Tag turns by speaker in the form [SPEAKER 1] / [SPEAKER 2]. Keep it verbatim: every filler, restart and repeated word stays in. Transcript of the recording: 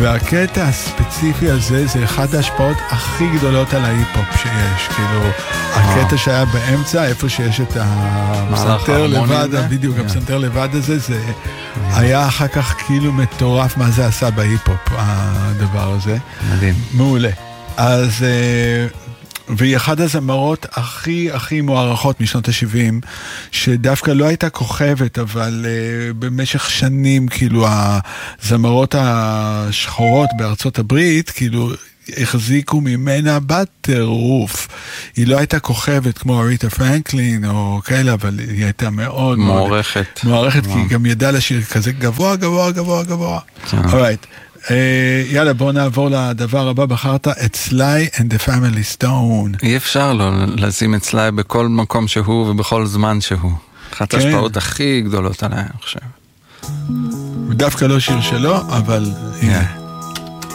[SPEAKER 1] והקטע הספציפי הזה זה אחד ההשפעות הכי גדולות על ההיפ-הופ שיש, כאילו הקטע שהיה באמצע, איפה שיש את הפסנתר לבד, בדיוק הפסנתר לבד הזה, זה היה אחר כך כאילו מטורף מה זה עשה בהיפ-הופ, הדבר הזה.
[SPEAKER 2] מדהים.
[SPEAKER 1] מעולה. אז... והיא אחת הזמרות הכי הכי מוערכות משנות ה-שבעים, שדווקא לא הייתה כוכבת, אבל uh, במשך שנים, כאילו, הזמרות השחורות בארצות הברית, כאילו, החזיקו ממנה בטירוף. היא לא הייתה כוכבת כמו אריתה פרנקלין או כאלה, אבל היא הייתה מאוד
[SPEAKER 2] מוערכת.
[SPEAKER 1] מוערכת, כי היא גם ידעה לשיר כזה גבוה, גבוה, גבוה, גבוה. Alright. Uh, יאללה, בוא נעבור לדבר הבא. בחרת את סליי and the family stone.
[SPEAKER 2] אי אפשר לו לשים את סליי בכל מקום שהוא ובכל זמן שהוא. אחת ההשפעות הכי גדולות עליי, אני חושב.
[SPEAKER 1] דווקא לא שיר שלו, אבל הנה.